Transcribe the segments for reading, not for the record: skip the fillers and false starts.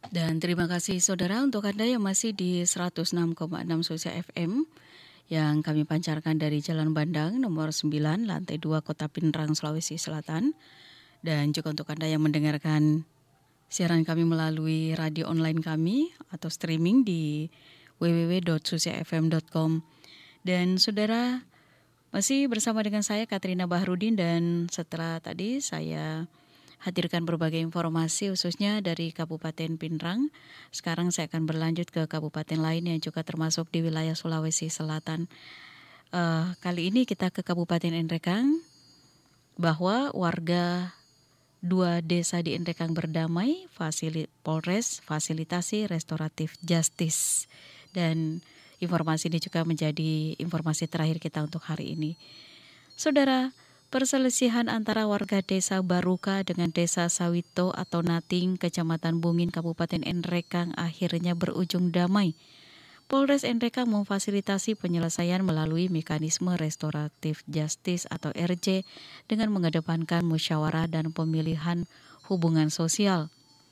Dan terima kasih saudara untuk Anda yang masih di 106,6 Susia FM yang kami pancarkan dari Jalan Bandang nomor 9 lantai 2 Kota Pinrang, Sulawesi Selatan. Dan juga untuk Anda yang mendengarkan siaran kami melalui radio online kami atau streaming di www.susiafm.com. Dan saudara masih bersama dengan saya Katrina Bahrudin, dan setelah tadi saya hadirkan berbagai informasi khususnya dari Kabupaten Pinrang. Sekarang saya akan berlanjut ke kabupaten lain yang juga termasuk di wilayah Sulawesi Selatan. Kali ini kita ke Kabupaten Enrekang, bahwa warga 2 desa di Enrekang berdamai, Polres fasilitasi restoratif justice. Dan informasi ini juga menjadi informasi terakhir kita untuk hari ini. Saudara, perselisihan antara warga desa Baruka dengan desa Sawito atau Nating, Kecamatan Bungin, Kabupaten Enrekang akhirnya berujung damai. Polres Enrekang memfasilitasi penyelesaian melalui mekanisme restoratif justice atau RJ dengan mengedepankan musyawarah dan pemilihan hubungan sosial.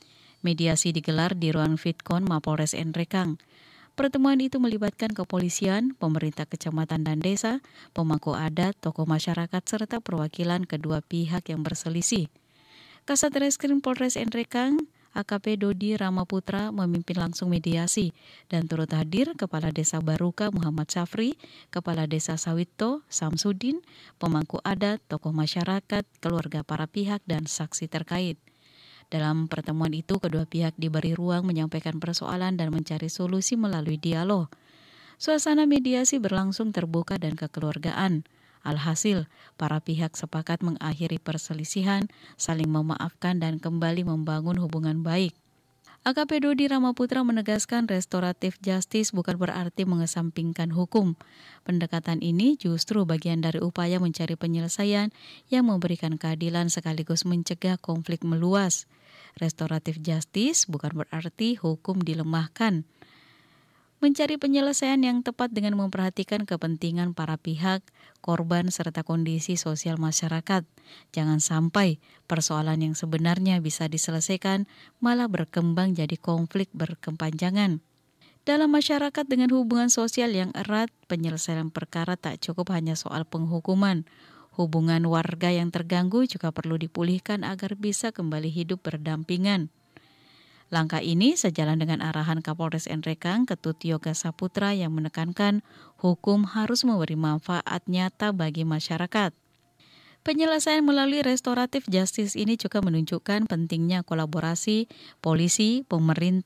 Mediasi digelar di ruang Vidkon Mapolres Enrekang. Pertemuan itu melibatkan kepolisian, pemerintah kecamatan dan desa, pemangku adat, tokoh masyarakat, serta perwakilan kedua pihak yang berselisih. Kasat Reskrim Polres Enrekang, AKP Dodi Ramaputra memimpin langsung mediasi dan turut hadir Kepala Desa Baruka Muhammad Syafri, Kepala Desa Sawito Samsudin, pemangku adat, tokoh masyarakat, keluarga para pihak, dan saksi terkait. Dalam pertemuan itu, kedua pihak diberi ruang menyampaikan persoalan dan mencari solusi melalui dialog. Suasana mediasi berlangsung terbuka dan kekeluargaan. Alhasil, para pihak sepakat mengakhiri perselisihan, saling memaafkan, dan kembali membangun hubungan baik. AKP Dodi Ramaputra menegaskan restoratif justice bukan berarti mengesampingkan hukum. Pendekatan ini justru bagian dari upaya mencari penyelesaian yang memberikan keadilan sekaligus mencegah konflik meluas. Restoratif justice bukan berarti hukum dilemahkan. Mencari penyelesaian yang tepat dengan memperhatikan kepentingan para pihak, korban, serta kondisi sosial masyarakat. Jangan sampai persoalan yang sebenarnya bisa diselesaikan malah berkembang jadi konflik berkepanjangan. Dalam masyarakat dengan hubungan sosial yang erat, penyelesaian perkara tak cukup hanya soal penghukuman. Hubungan warga yang terganggu juga perlu dipulihkan agar bisa kembali hidup berdampingan. Langkah ini sejalan dengan arahan Kapolres Enrekang Ketut Yoga Saputra yang menekankan hukum harus memberi manfaat nyata bagi masyarakat. Penyelesaian melalui restoratif justice ini juga menunjukkan pentingnya kolaborasi polisi, pemerintah,